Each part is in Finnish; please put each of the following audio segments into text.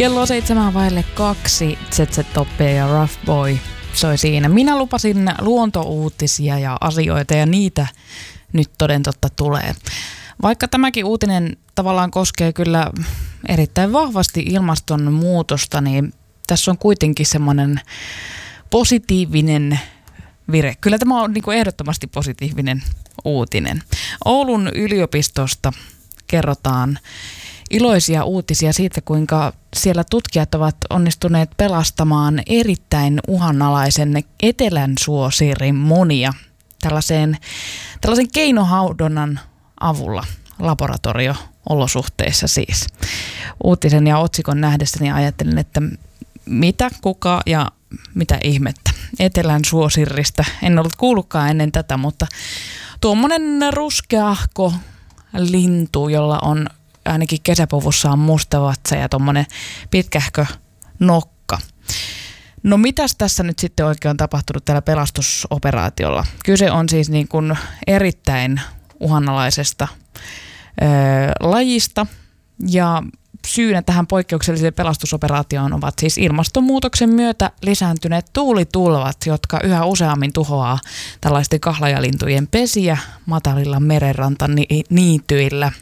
Kello 7:02, ZZ-Toppia ja Rough Boy soi siinä. Minä lupasin luontouutisia ja asioita ja niitä nyt toden totta tulee. Vaikka tämäkin uutinen tavallaan koskee kyllä erittäin vahvasti ilmastonmuutosta, niin tässä on kuitenkin semmoinen positiivinen vire. Kyllä tämä on niin kuin ehdottomasti positiivinen uutinen. Oulun yliopistosta kerrotaan iloisia uutisia siitä, kuinka siellä tutkijat ovat onnistuneet pelastamaan erittäin uhanalaisen etelänsuosirin munia tällaisen keinohaudonnan avulla laboratorio-olosuhteissa siis. Uutisen ja otsikon nähdessäni ajattelin, että mitä, kuka ja mitä ihmettä. Etelänsuosirista. En ollut kuullutkaan ennen tätä, mutta tuommoinen ruskeahko lintu, jolla on ainakin kesäpuvussaan musta vatsa ja tuommoinen pitkähkö nokka. No mitäs tässä nyt sitten oikein on tapahtunut tällä pelastusoperaatiolla? Kyse on siis niin kuin erittäin uhanalaisesta lajista ja syynä tähän poikkeukselliseen pelastusoperaatioon ovat siis ilmastonmuutoksen myötä lisääntyneet tuulitulvat, jotka yhä useammin tuhoaa tällaisten kahlajalintujen pesiä matalilla merenrantaniityillä.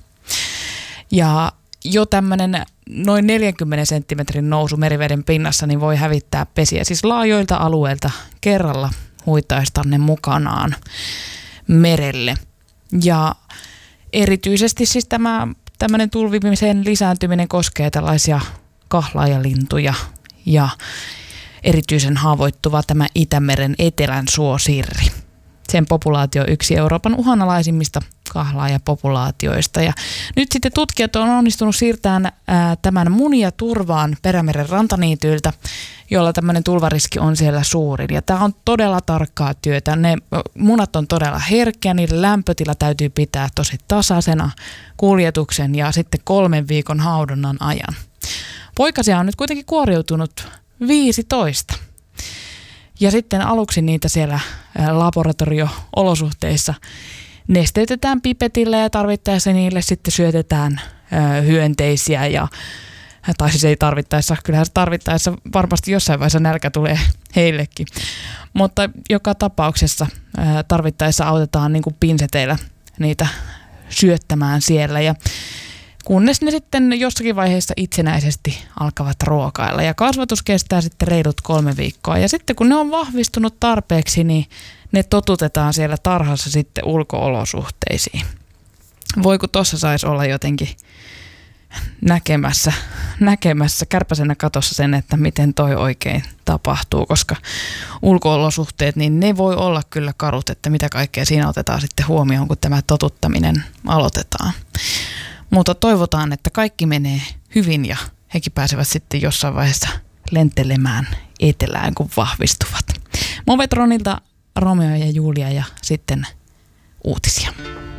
Ja jo tämmöinen noin 40 senttimetrin nousu meriveden pinnassa niin voi hävittää pesiä siis laajoilta alueilta kerralla huitaista ne mukanaan merelle. Ja erityisesti siis tämmöinen tulvimisen lisääntyminen koskee tällaisia kahlaajalintuja ja erityisen haavoittuva tämä Itämeren etelänsuosirri. Sen populaatio on yksi Euroopan uhanalaisimmista kahlaajapopulaatioista. Ja nyt sitten tutkijat on onnistunut siirtämään tämän munia turvaan Perämeren rantaniityiltä, jolla tämmöinen tulvariski on siellä suurin. Ja tämä on todella tarkkaa työtä. Ne munat on todella herkkiä, niiden lämpötila täytyy pitää tosi tasaisena kuljetuksen ja sitten 3 viikon haudonnan ajan. Poikasia on nyt kuitenkin kuoriutunut 15. Ja sitten aluksi niitä siellä laboratorio-olosuhteissa nesteytetään pipetillä ja tarvittaessa niille sitten syötetään hyönteisiä tai siis ei tarvittaessa, kyllähän se tarvittaessa varmasti jossain vaiheessa nälkä tulee heillekin. Mutta joka tapauksessa tarvittaessa autetaan niin kuin pinseteillä niitä syöttämään siellä ja kunnes ne sitten jossakin vaiheessa itsenäisesti alkavat ruokailla. Ja kasvatus kestää sitten reilut 3 viikkoa. Ja sitten kun ne on vahvistunut tarpeeksi, niin ne totutetaan siellä tarhassa sitten ulko-olosuhteisiin. Voi kun tuossa saisi olla jotenkin näkemässä kärpäsenä katossa sen, että miten toi oikein tapahtuu, koska ulko-olosuhteet, niin ne voi olla kyllä karut, että mitä kaikkea siinä otetaan sitten huomioon, kun tämä totuttaminen aloitetaan. Mutta toivotaan, että kaikki menee hyvin ja hekin pääsevät sitten jossain vaiheessa lentelemään etelään, kun vahvistuvat. Movetronilta Romeo ja Julia ja sitten uutisia.